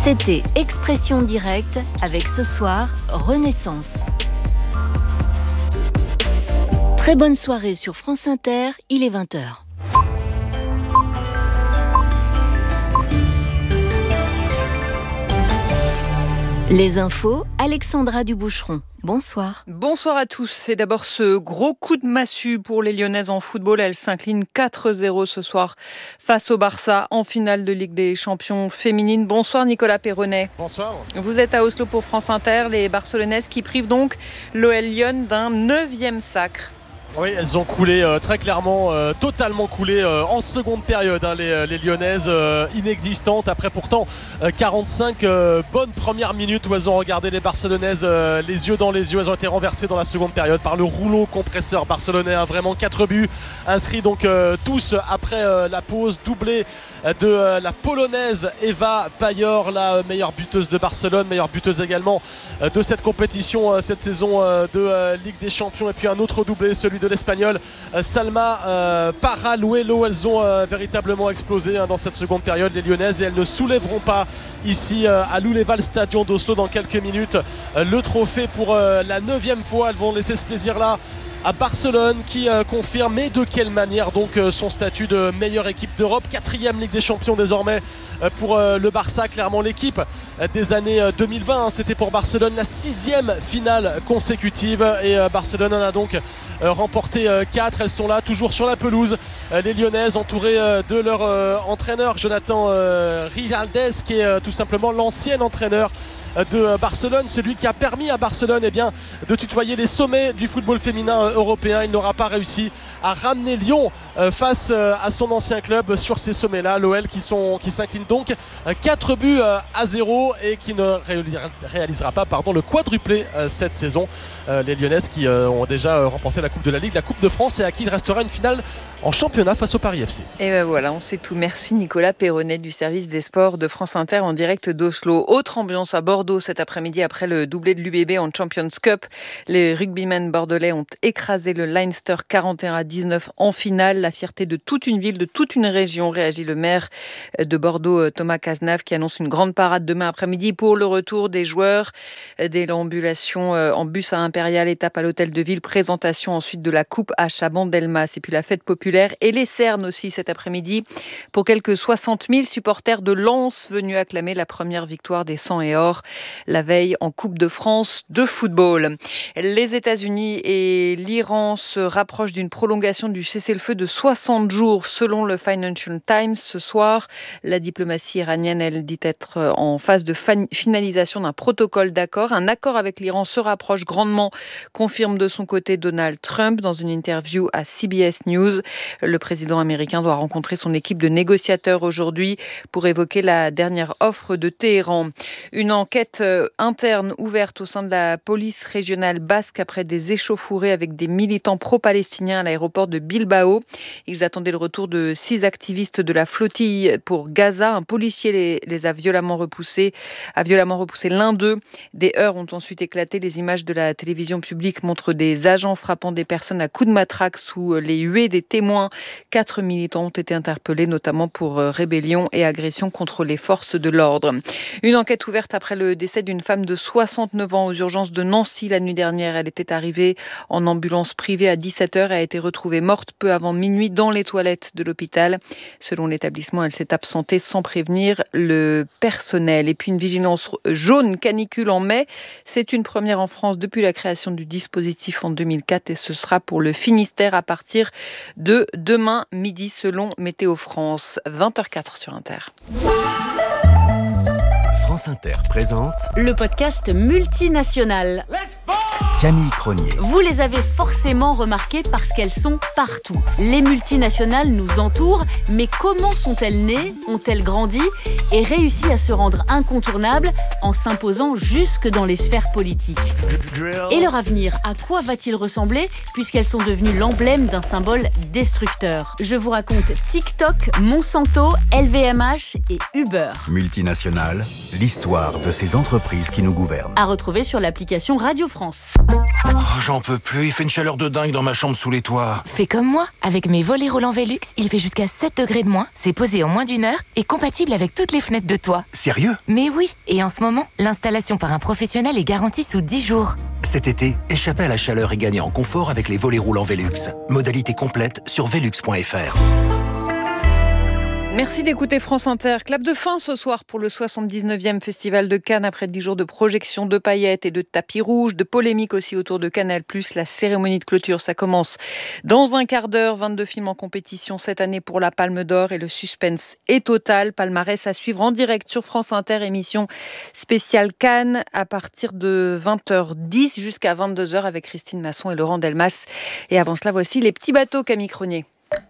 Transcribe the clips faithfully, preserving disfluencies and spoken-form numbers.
C'était Expression Directe avec ce soir Renaissance. Très bonne soirée sur France Inter, il est vingt heures. Les infos, Alexandra Duboucheron. Bonsoir. Bonsoir à tous. C'est d'abord ce gros coup de massue pour les Lyonnaises en football. Elles s'inclinent quatre zéro ce soir face au Barça en finale de Ligue des Champions féminines. Bonsoir Nicolas Perronnet. Bonsoir. Vous êtes à Oslo pour France Inter. Les Barcelonaises qui privent donc l'O L Lyon d'un neuvième sacre. Oui, elles ont coulé euh, très clairement, euh, totalement coulé euh, en seconde période, hein, les, les Lyonnaises, euh, inexistantes. Après pourtant euh, quarante-cinq euh, bonnes premières minutes où elles ont regardé les Barcelonaises euh, les yeux dans les yeux. Elles ont été renversées dans la seconde période par le rouleau compresseur barcelonais. Hein, vraiment quatre buts inscrits donc euh, tous après euh, la pause, doublé euh, de euh, la polonaise Eva Pajor, la meilleure buteuse de Barcelone, meilleure buteuse également euh, de cette compétition euh, cette saison euh, de euh, Ligue des Champions. Et puis un autre doublé, celui de l'Espagnol euh, Salma euh, Paraluelo. Elles ont euh, véritablement explosé hein, dans cette seconde période, les Lyonnaises, et elles ne soulèveront pas ici euh, à l'Uleval Stadion d'Oslo dans quelques minutes euh, le trophée pour euh, la neuvième fois. Elles vont laisser ce plaisir là à Barcelone qui euh, confirme, mais de quelle manière donc euh, son statut de meilleure équipe d'Europe, quatrième Ligue des Champions désormais euh, pour euh, le Barça. Clairement l'équipe euh, des années euh, deux mille vingt, hein, c'était pour Barcelone la sixième finale consécutive, et euh, Barcelone en a donc euh, remporté euh, quatre. Elles sont là toujours sur la pelouse, euh, les Lyonnaises, entourées euh, de leur euh, entraîneur Jonathan euh, Rijaldes, qui est euh, tout simplement l'ancien entraîneur de Barcelone, celui qui a permis à Barcelone eh bien, de tutoyer les sommets du football féminin européen. Il n'aura pas réussi à ramener Lyon face à son ancien club sur ces sommets-là. L'O L qui, sont, qui s'incline donc quatre buts à zéro et qui ne réalisera pas pardon, le quadruplé cette saison. Les Lyonnaises qui ont déjà remporté la Coupe de la Ligue, la Coupe de France, et à qui il restera une finale en championnat face au Paris F C. Et ben voilà, on sait tout. Merci Nicolas Perronnet du service des sports de France Inter en direct d'Oslo. Autre ambiance à Bordeaux cet après-midi après le doublé de l'U B B en Champions Cup. Les rugbymen bordelais ont écrasé le Leinster quarante et un à dix-neuf en finale. La fierté de toute une ville, de toute une région, réagit le maire de Bordeaux, Thomas Cazenave, qui annonce une grande parade demain après-midi pour le retour des joueurs. Des déambulations en bus à Impérial, étape à l'hôtel de ville, présentation ensuite de la coupe à Chabandelmas, et puis la fête populaire et les cernes aussi cet après-midi pour quelques soixante mille supporters de Lens venus acclamer la première victoire des Sang et Or la veille en Coupe de France de football. Les États-Unis et l'Iran se rapprochent d'une prolongation du cessez-le-feu de soixante jours selon le Financial Times ce soir. La diplomatie iranienne, elle, dit être en phase de finalisation d'un protocole d'accord. Un accord avec l'Iran se rapproche grandement, confirme de son côté Donald Trump dans une interview à C B S News. Le président américain doit rencontrer son équipe de négociateurs aujourd'hui pour évoquer la dernière offre de Téhéran. Une enquête interne ouverte au sein de la police régionale basque après des échauffourées avec des militants pro-palestiniens à l'aéroport de Bilbao. Ils attendaient le retour de six activistes de la flottille pour Gaza. Un policier les, les a violemment repoussés, a violemment repoussé l'un d'eux. Des heurts ont ensuite éclaté. Les images de la télévision publique montrent des agents frappant des personnes à coups de matraque sous les huées des témoins. Quatre militants ont été interpellés, notamment pour rébellion et agression contre les forces de l'ordre. Une enquête ouverte après le décès d'une femme de soixante-neuf ans aux urgences de Nancy la nuit dernière. Elle était arrivée en ambulance privée à dix-sept heures et a été retrouvée morte peu avant minuit dans les toilettes de l'hôpital. Selon l'établissement, elle s'est absentée sans prévenir le personnel. Et puis une vigilance jaune canicule en mai. C'est une première en France depuis la création du dispositif en deux mille quatre, et ce sera pour le Finistère à partir de demain midi selon Météo France. vingt heures quatre sur Inter. France Inter présente le podcast multinational. Camille Cronier. Vous les avez forcément remarquées parce qu'elles sont partout. Les multinationales nous entourent, mais comment sont-elles nées, ont-elles grandi et réussi à se rendre incontournables en s'imposant jusque dans les sphères politiques ? Et leur avenir, à quoi va-t-il ressembler puisqu'elles sont devenues l'emblème d'un symbole destructeur ? Je vous raconte TikTok, Monsanto, L V M H et Uber. Multinationales, l'histoire de ces entreprises qui nous gouvernent. À retrouver sur l'application Radio France. Oh, j'en peux plus, il fait une chaleur de dingue dans ma chambre sous les toits. Fais comme moi, avec mes volets roulants Velux, il fait jusqu'à sept degrés de moins, c'est posé en moins d'une heure et compatible avec toutes les fenêtres de toit. Sérieux ? Mais oui, et en ce moment, l'installation par un professionnel est garantie sous dix jours. Cet été, échappez à la chaleur et gagnez en confort avec les volets roulants Velux. Modalité complète sur velux point f r. Merci d'écouter France Inter. Clap de fin ce soir pour le soixante-dix-neuvième Festival de Cannes après dix jours de projections, de paillettes et de tapis rouges, de polémiques aussi autour de Canal plus. La cérémonie de clôture, ça commence dans un quart d'heure. vingt-deux films en compétition cette année pour la Palme d'Or et le suspense est total. Palmarès à suivre en direct sur France Inter, émission spéciale Cannes à partir de vingt heures dix jusqu'à vingt-deux heures avec Christine Masson et Laurent Delmas. Et avant cela, voici les petits bateaux, Camille Cronier.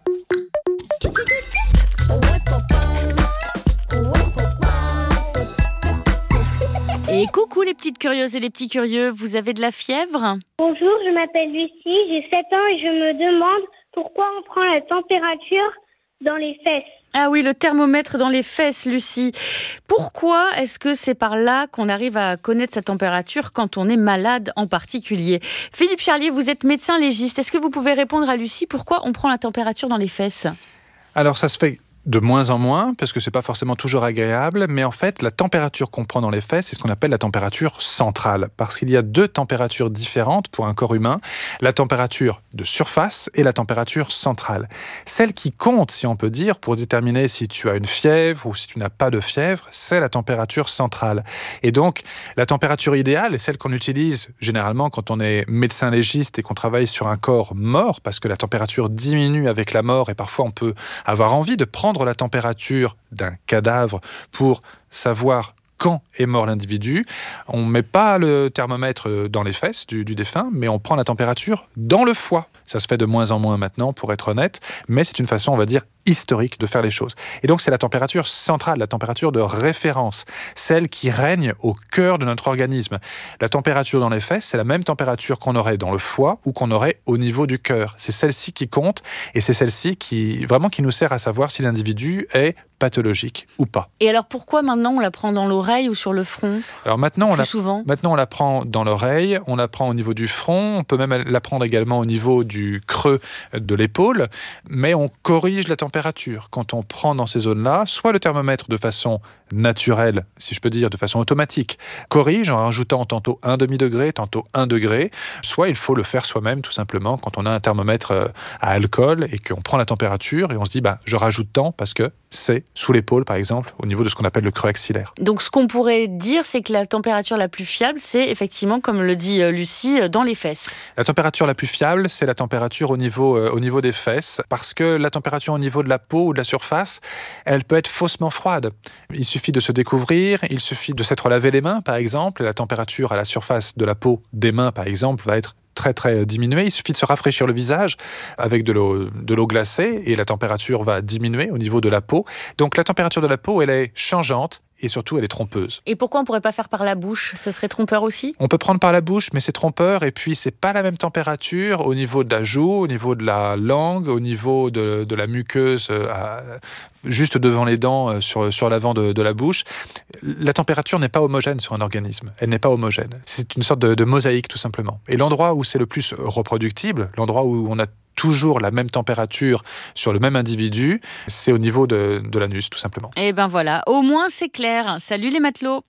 Et coucou les petites curieuses et les petits curieux, vous avez de la fièvre ? Bonjour, je m'appelle Lucie, j'ai sept ans et je me demande pourquoi on prend la température dans les fesses. Ah oui, le thermomètre dans les fesses, Lucie. Pourquoi est-ce que c'est par là qu'on arrive à connaître sa température quand on est malade en particulier ? Philippe Charlier, vous êtes médecin légiste. Est-ce que vous pouvez répondre à Lucie pourquoi on prend la température dans les fesses ? Alors ça se fait de moins en moins, parce que c'est pas forcément toujours agréable, mais en fait, la température qu'on prend dans les fesses, c'est ce qu'on appelle la température centrale, parce qu'il y a deux températures différentes pour un corps humain, la température de surface et la température centrale. Celle qui compte, si on peut dire, pour déterminer si tu as une fièvre ou si tu n'as pas de fièvre, c'est la température centrale. Et donc, la température idéale est celle qu'on utilise généralement quand on est médecin légiste et qu'on travaille sur un corps mort, parce que la température diminue avec la mort et parfois on peut avoir envie de prendre la température d'un cadavre pour savoir quand est mort l'individu. On ne met pas le thermomètre dans les fesses du, du défunt, mais on prend la température dans le foie. Ça se fait de moins en moins maintenant, pour être honnête, mais c'est une façon, on va dire, historique de faire les choses. Et donc, c'est la température centrale, la température de référence, celle qui règne au cœur de notre organisme. La température dans les fesses, c'est la même température qu'on aurait dans le foie ou qu'on aurait au niveau du cœur. C'est celle-ci qui compte et c'est celle-ci qui, vraiment, qui nous sert à savoir si l'individu est pathologique ou pas. Et alors, pourquoi maintenant on la prend dans l'oreille ou sur le front ? Alors maintenant, on Plus la, souvent maintenant, on la prend dans l'oreille, on la prend au niveau du front, on peut même la prendre également au niveau du creux de l'épaule, mais on corrige la température. Quand on prend dans ces zones-là, soit le thermomètre de façon naturelle, si je peux dire de façon automatique, corrige en rajoutant tantôt un demi-degré, tantôt un degré, soit il faut le faire soi-même tout simplement quand on a un thermomètre à alcool et qu'on prend la température et on se dit bah, je rajoute tant parce que c'est sous l'épaule par exemple, au niveau de ce qu'on appelle le creux axillaire. Donc ce qu'on pourrait dire, c'est que la température la plus fiable, c'est effectivement, comme le dit Lucie, dans les fesses. La température la plus fiable, c'est la température au niveau, euh, au niveau des fesses, parce que la température au niveau de la peau ou de la surface, elle peut être faussement froide. Il suffit de se découvrir, il suffit de s'être lavé les mains par exemple, la température à la surface de la peau des mains par exemple va être très très diminuée. Il suffit de se rafraîchir le visage avec de l'eau, de l'eau glacée et la température va diminuer au niveau de la peau. Donc la température de la peau, elle est changeante. Et surtout, elle est trompeuse. Et pourquoi on ne pourrait pas faire par la bouche ? Ça serait trompeur aussi ? On peut prendre par la bouche, mais c'est trompeur. Et puis, c'est pas la même température au niveau de la joue, au niveau de la langue, au niveau de, de la muqueuse, à, juste devant les dents, sur, sur l'avant de, de la bouche. La température n'est pas homogène sur un organisme. Elle n'est pas homogène. C'est une sorte de, de mosaïque, tout simplement. Et l'endroit où c'est le plus reproductible, l'endroit où on a toujours la même température sur le même individu, c'est au niveau de, de l'anus, tout simplement. Et ben voilà, au moins c'est clair. Salut les matelots.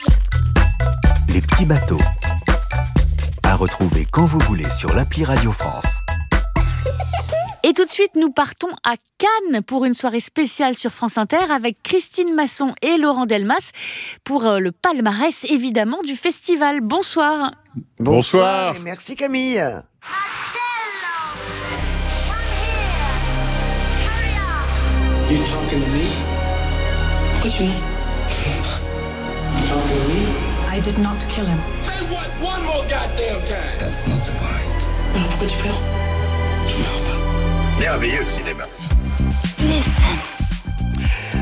Les petits bateaux. À retrouver quand vous voulez sur l'appli Radio France. Et tout de suite, nous partons à Cannes pour une soirée spéciale sur France Inter avec Christine Masson et Laurent Delmas pour le palmarès, évidemment, du festival. Bonsoir. Bonsoir. Et merci Camille. You talking to me? What you mean? You talking to me? I did not kill him. Say what one more goddamn time. That's not the point. Alors pourquoi tu pleures? Je pleure pas. Merveilleux le cinéma. Listen.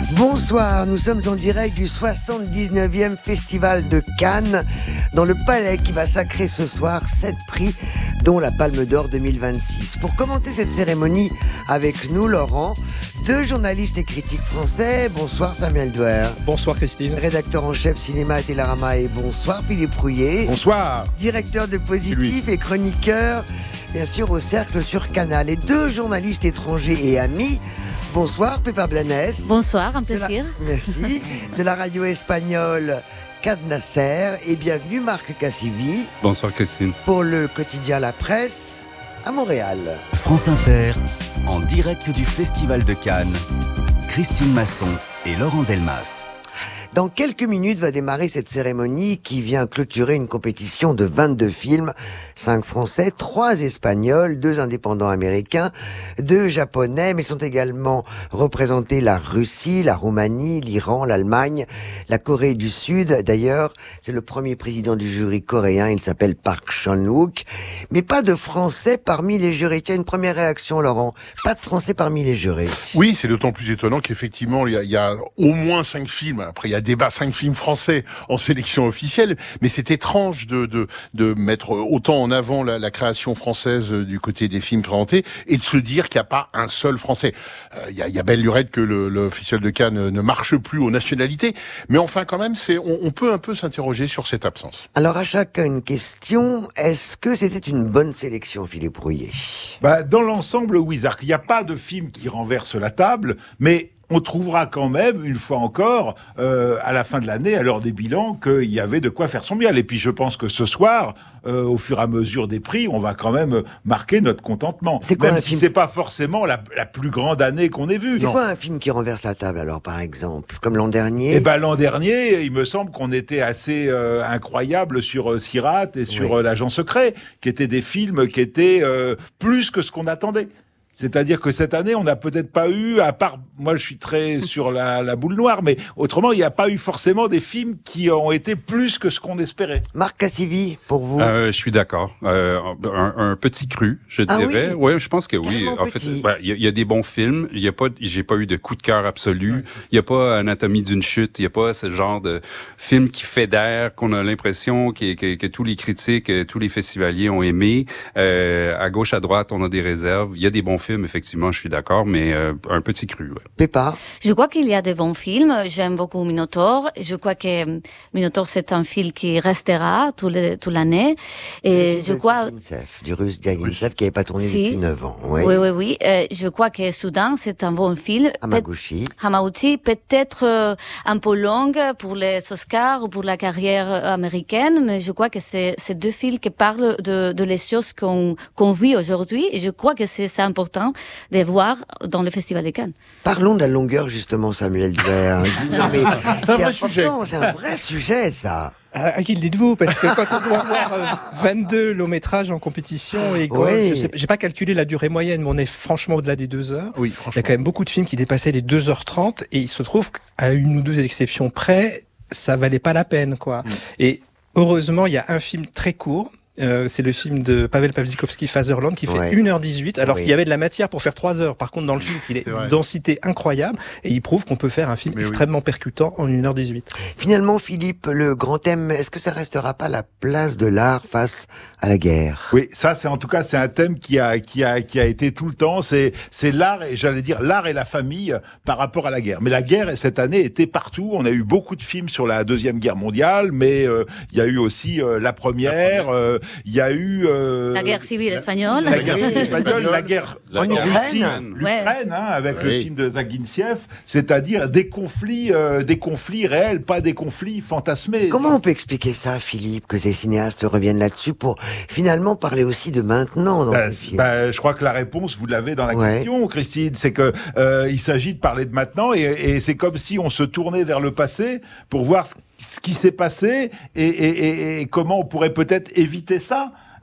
Bonsoir, nous sommes en direct du soixante-dix-neuvième Festival de Cannes, dans le palais qui va sacrer ce soir sept prix, dont la Palme d'Or deux mille vingt-six. Pour commenter cette cérémonie avec nous, Laurent, deux journalistes et critiques français. Bonsoir Samuel Douer. Bonsoir Christine. Rédacteur en chef cinéma à Télérama, et bonsoir Philippe Rouillet. Bonsoir. Directeur de Positif et chroniqueur, bien sûr, au Cercle sur Canal. Et deux journalistes étrangers et amis. Bonsoir Pepa Blanes. Bonsoir, un plaisir. De la... Merci. De la radio espagnole Cadnacer. Et bienvenue Marc Cassivi. Bonsoir Christine. Pour le quotidien La Presse à Montréal. France Inter, en direct du Festival de Cannes. Christine Masson et Laurent Delmas. Dans quelques minutes va démarrer cette cérémonie qui vient clôturer une compétition de vingt-deux films, cinq français, trois espagnols, deux indépendants américains, deux japonais, mais sont également représentés la Russie, la Roumanie, l'Iran, l'Allemagne, la Corée du Sud. D'ailleurs, c'est le premier président du jury coréen, il s'appelle Park Chan-wook. Mais pas de français parmi les jurés. Tiens, une première réaction, Laurent. Pas de français parmi les jurés. Oui, c'est d'autant plus étonnant qu'effectivement, il y a, il y a au moins cinq films. Après, il y a débat, cinq films français en sélection officielle, mais c'est étrange de, de, de mettre autant en avant la, la création française du côté des films présentés et de se dire qu'il n'y a pas un seul français. Euh, il y a, il y a belle lurette que le, le Festival de Cannes ne marche plus aux nationalités, mais enfin quand même, c'est, on, on peut un peu s'interroger sur cette absence. Alors à chacun une question, est-ce que c'était une bonne sélection, Philippe Rouillet? Bah, dans l'ensemble, oui. Il n'y a pas de film qui renverse la table, mais on trouvera quand même, une fois encore, euh, à la fin de l'année, à l'heure des bilans, qu'il y avait de quoi faire son miel. Et puis je pense que ce soir, euh, au fur et à mesure des prix, on va quand même marquer notre contentement. C'est quoi même un si film... c'est pas forcément la, la plus grande année qu'on ait vue. C'est non. quoi un film qui renverse la table, alors, par exemple? Comme l'an dernier? Eh ben, l'an dernier, il me semble qu'on était assez euh, incroyable sur euh, Sirat et sur oui. euh, L'Agent Secret, qui étaient des films qui étaient euh, plus que ce qu'on attendait. C'est-à-dire que cette année, on n'a peut-être pas eu, à part, moi je suis très sur la, la boule noire, mais autrement, il n'y a pas eu forcément des films qui ont été plus que ce qu'on espérait. Marc Cassivi, pour vous? euh, Je suis d'accord. Euh, un, un petit cru, je ah dirais. Oui, ouais, je pense que oui. En petit. fait, il ben, y, y a des bons films. Il y a pas, j'ai pas eu de coup de cœur absolu. Il ouais. n'y a pas Anatomie d'une chute. Il n'y a pas ce genre de film qui fédère, qu'on a l'impression que, que, que tous les critiques, tous les festivaliers ont aimé. Euh, à gauche, à droite, on a des réserves. Il y a des bons films, effectivement, je suis d'accord, mais euh, un petit cru. Ouais. Pépa? Je crois qu'il y a des bons films. J'aime beaucoup Minotaur. Je crois que Minotaur, c'est un film qui restera toute l'année. Et je crois... Diaghilev, du russe Diaghilev, qui n'avait pas tourné si. depuis neuf ans. Oui, oui, oui. oui. Euh, je crois que Soudan, c'est un bon film. Hamaguchi. Pe- Hamaguchi, peut-être euh, un peu long pour les Oscars ou pour la carrière américaine, mais je crois que c'est, c'est deux films qui parlent de, de les choses qu'on, qu'on vit aujourd'hui. Et je crois que c'est, c'est important de voir dans le Festival de Cannes. Parlons de la longueur, justement, Samuel Douer. Non, mais c'est un vrai sujet. C'est un vrai sujet, ça. À qui le dites-vous? Parce que quand on doit voir vingt-deux longs métrages en compétition, et quoi, oui. je sais, j'ai pas calculé la durée moyenne, mais on est franchement au-delà des deux heures. Oui, franchement. Il y a quand même beaucoup de films qui dépassaient les deux heures trente, et il se trouve qu'à une ou deux exceptions près, ça valait pas la peine, quoi. Mm. Et heureusement, il y a un film très court. Euh, c'est le film de Pavel Pawlikowski, Fatherland, qui fait ouais. une heure dix-huit, alors oui. qu'il y avait de la matière pour faire trois heures. Par contre, dans le film, il est une densité incroyable, et il prouve qu'on peut faire un film Mais extrêmement oui. percutant en une heure dix-huit. Finalement, Philippe, le grand thème, est-ce que ça restera pas la place de l'art face à la guerre? Oui, ça, c'est en tout cas, c'est un thème qui a, qui a, qui a été tout le temps. C'est, c'est l'art, et j'allais dire, l'art et la famille par rapport à la guerre. Mais la guerre, cette année, était partout. On a eu beaucoup de films sur la Deuxième Guerre mondiale, mais il euh, y a eu aussi euh, la première, euh, il y a eu... Euh, la guerre civile espagnole. La guerre civile espagnole, la guerre en Ukraine. L'Ukraine, hein, avec oui. le film de Zaguintiev, c'est-à-dire des conflits, euh, des conflits réels, pas des conflits fantasmés. Comment on peut expliquer ça, Philippe, que ces cinéastes reviennent là-dessus pour finalement parler aussi de maintenant dans bah, ces films? Bah, je crois que la réponse, vous l'avez dans la ouais. question, Christine, c'est que euh, il s'agit de parler de maintenant, et, et c'est comme si on se tournait vers le passé pour voir ce ce qui s'est passé et, et, et, et comment on pourrait peut-être éviter ça.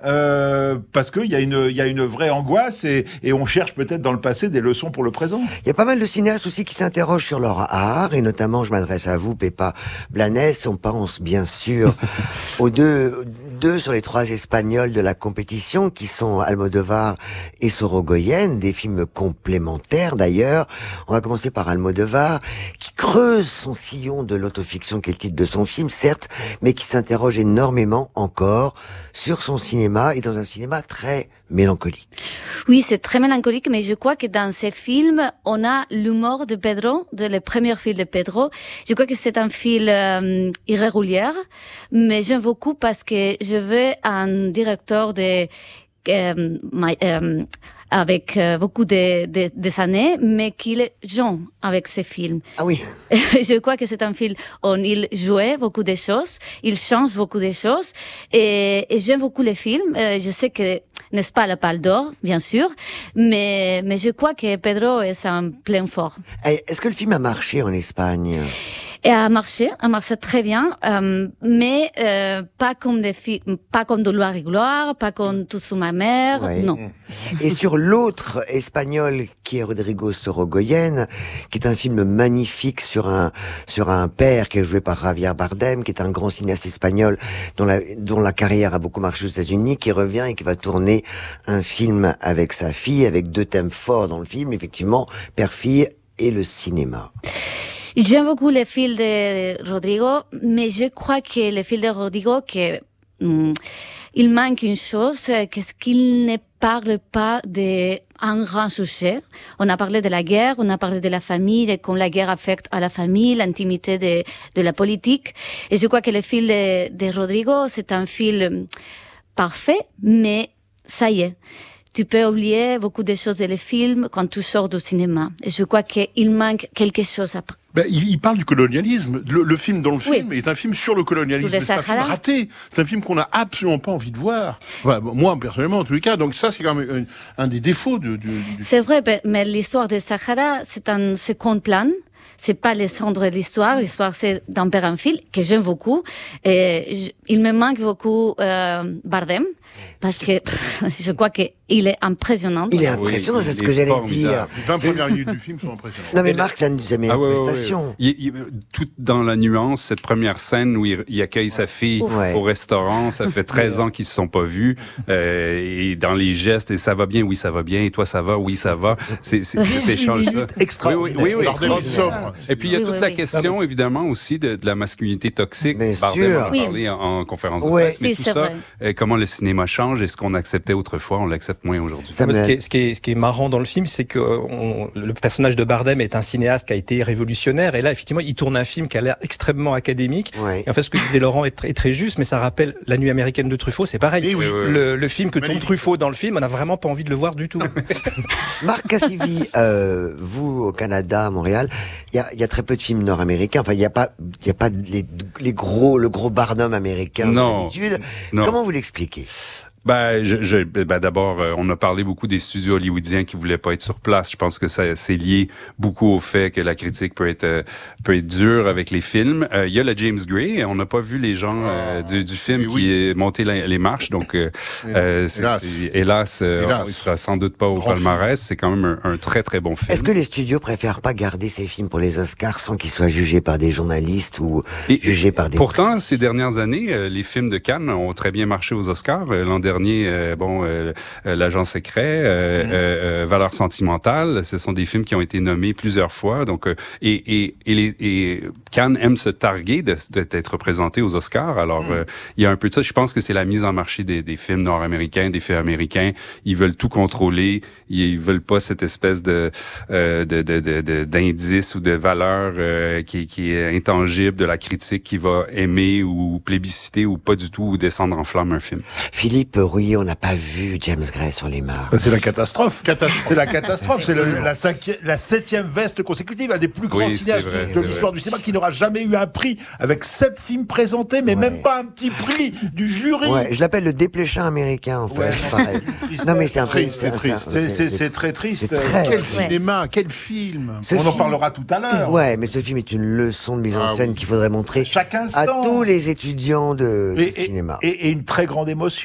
euh, parce qu'il y a une, il y a une vraie angoisse et, et on cherche peut-être dans le passé des leçons pour le présent. Il y a pas mal de cinéastes aussi qui s'interrogent sur leur art, et notamment, je m'adresse à vous, Pepa Blanes, on pense bien sûr aux deux, deux sur les trois Espagnols de la compétition, qui sont Almodovar et Sorogoyen, des films complémentaires d'ailleurs. On va commencer par Almodovar, qui creuse son sillon de l'autofiction, qui est le titre de son film, certes, mais qui s'interroge énormément encore sur son cinéma, et dans un cinéma très mélancolique. Oui, c'est très mélancolique, mais je crois que dans ces films, on a l'humour de Pedro, de le premier film de Pedro. Je crois que c'est un film euh, irrégulier, mais j'aime beaucoup parce que je veux un directeur de euh, my, euh, avec euh, beaucoup de, de, de années, mais qu'il est jeune avec ses films. Ah oui. Je crois que c'est un film où il jouait beaucoup de choses, il change beaucoup de choses, et, et j'aime beaucoup les films. Euh, je sais que, n'est-ce pas, la Palme d'Or, bien sûr, mais, mais je crois que Pedro est en plein fort. Est-ce que le film a marché en Espagne ? Et a marché, a marché très bien, euh, mais euh, pas comme des films, pas comme de Gloire et Gloire, pas comme Tout sous ma mère, ouais. non. Et sur l'autre espagnol qui est Rodrigo Sorogoyen, qui est un film magnifique sur un sur un père qui est joué par Javier Bardem, qui est un grand cinéaste espagnol dont la dont la carrière a beaucoup marché aux États-Unis, qui revient et qui va tourner un film avec sa fille, avec deux thèmes forts dans le film, effectivement, père-fille et le cinéma. J'aime beaucoup les films de Rodrigo, mais je crois que les films de Rodrigo, que, hum, il manque une chose, qu'est-ce qu'il ne parle pas d'un grand sujet. On a parlé de la guerre, on a parlé de la famille, de comment la guerre affecte à la famille, l'intimité de, de la politique. Et je crois que le film de, de Rodrigo, c'est un film parfait, mais ça y est. Tu peux oublier beaucoup de choses dans les films quand tu sors du cinéma. Et je crois qu'il manque quelque chose après. Ben, il, il parle du colonialisme. Le, le film dans le film oui. est un film sur le colonialisme. Sur le c'est un film raté. C'est un film qu'on n'a absolument pas envie de voir. Enfin, moi, personnellement, en tous les cas. Donc ça, c'est quand même un, un des défauts de... de, de... C'est vrai, mais l'histoire de Sahara, c'est un second plan. C'est pas le centre de l'histoire. L'histoire, c'est d'un père en fil, que j'aime beaucoup. Et je, il me manque beaucoup euh, Bardem, parce que je crois qu'il est impressionnant. Il est impressionnant, oui, c'est ce que j'allais dire. Les vingt premières minutes du film sont impressionnantes. Non mais Marc, c'est une de ses meilleures ah, ouais, prestations. Ouais, ouais. Il, il, tout dans la nuance, cette première scène où il, il accueille sa fille ouais. au restaurant, ça fait treize ans qu'ils se sont pas vus, euh, et dans les gestes, et ça va bien, oui ça va bien, et toi ça va, oui ça va. C'est, c'est cet échange-là. Extraordinaire. Oui, oui, oui, extraordinaire. Et puis il y a oui, toute oui, la oui. question, évidemment, aussi de, de la masculinité toxique. Bien Bardem sûr. en a Oui. parlé en, en conférence de Ouais. presse, mais Oui, tout c'est ça, vrai. euh, comment le cinéma change, et ce qu'on acceptait autrefois, on l'accepte moins aujourd'hui. Ça me- Ce qui, est, ce, qui est, ce qui est marrant dans le film, c'est que on, le personnage de Bardem est un cinéaste qui a été révolutionnaire, et là, effectivement, il tourne un film qui a l'air extrêmement académique. Ouais. Et en fait, ce que disait Laurent est très, est très juste, mais ça rappelle La Nuit américaine de Truffaut, c'est pareil. Eh oui. Le, le film que tourne Magnifique. Truffaut dans le film, on n'a vraiment pas envie de le voir du tout. Marc Cassivi, euh, vous au Canada, à Montréal, il y a, y a très peu de films nord-américains. Enfin, il n'y a pas, il y a pas les, les gros, le gros Barnum américain Non. d'habitude. Non. Comment vous l'expliquez? Ben, je, je, ben d'abord, euh, on a parlé beaucoup des studios hollywoodiens qui voulaient pas être sur place. Je pense que ça, c'est lié beaucoup au fait que la critique peut être euh, peut être dure avec les films. Euh, Il y a le James Gray. On n'a pas vu les gens euh, du, du film oui, qui oui. est monté la, les marches. Donc, euh, euh, c'est, Hélas. c'est- hélas, euh, Hélas. il sera sans doute pas au Grand palmarès. C'est quand même un, un très très bon film. Est-ce que les studios préfèrent pas garder ces films pour les Oscars sans qu'ils soient jugés par des journalistes ou Et- jugés par des... Pourtant, ces dernières années, euh, les films de Cannes ont très bien marché aux Oscars. Euh, l'an dernier, euh, bon, euh, euh, L'Agent secret, euh, mm-hmm. euh, Valeurs sentimentales, ce sont des films qui ont été nommés plusieurs fois. Donc, euh, et, et, et, les, et Cannes aime se targuer de, de, d'être représenté aux Oscars. Alors, mm. euh, il y a un peu de ça. Je pense que c'est la mise en marché des, des films nord-américains, des films américains. Ils veulent tout contrôler. Ils veulent pas cette espèce de, euh, de, de, de, de d'indice ou de valeur euh, qui, qui est intangible de la critique qui va aimer ou plébisciter ou pas du tout ou descendre en flamme un film. Philippe Rouillet, on n'a pas vu James Gray sur les marches. Ben, c'est la catastrophe. Catastrophe. C'est la catastrophe. C'est le- la, cinquième, la septième veste consécutive, un des plus grands Oui, cinéastes c'est vrai, de c'est l'histoire vrai. du cinéma qui n'aura jamais eu un prix avec sept films présentés, mais Ouais. même pas un petit prix du jury. Ouais, je l'appelle le dépléchin américain, en fait. Ouais. pareil. Non, mais c'est un peu... Triste, c'est triste. C'est, c'est, c'est très triste. C'est très Quel triste. cinéma, quel film. Ce On en film- parlera tout à l'heure. Ouais, mais ce film est une leçon de mise en Ah scène oui. qu'il faudrait montrer Chaque à instant. tous les étudiants de, Et, du cinéma. et, et une très grande émotion. Mmh.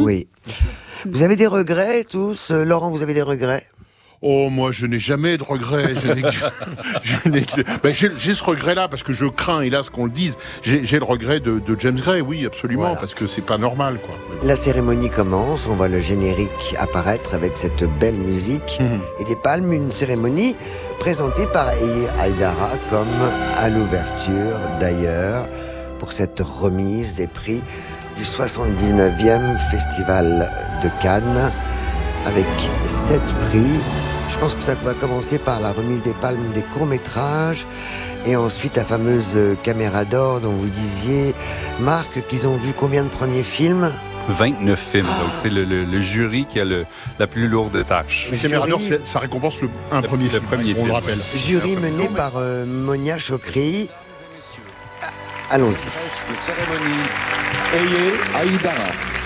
Oui. Vous avez des regrets tous? Laurent, vous avez des regrets? Oh, moi, je n'ai jamais de regrets. Je n'ai que- je n'ai que- ben, j'ai, j'ai ce regret-là parce que je crains, hélas, qu'on le dise. J'ai, j'ai le regret de, de James Gray, oui, absolument, Voilà. parce que c'est pas normal, quoi. La cérémonie commence, on voit le générique apparaître avec cette belle musique et des palmes, une cérémonie présentée par Eir Haïdara comme à l'ouverture d'ailleurs pour cette remise des prix du soixante-dix-neuvième Festival de Cannes avec sept prix. Je pense que ça va commencer par la remise des palmes des courts-métrages et ensuite la fameuse caméra d'or dont vous disiez, Marc, qu'ils ont vu combien de premiers films? vingt-neuf films, donc c'est le, le- le jury qui a le, la plus lourde tâche. Mais Caméra d'or, c'est- ça récompense le, un Le- premier le film, premier on film. le rappelle. Jury mené par euh, Monia Chokri. Allons-y. De cérémonie, Eir Haïdara.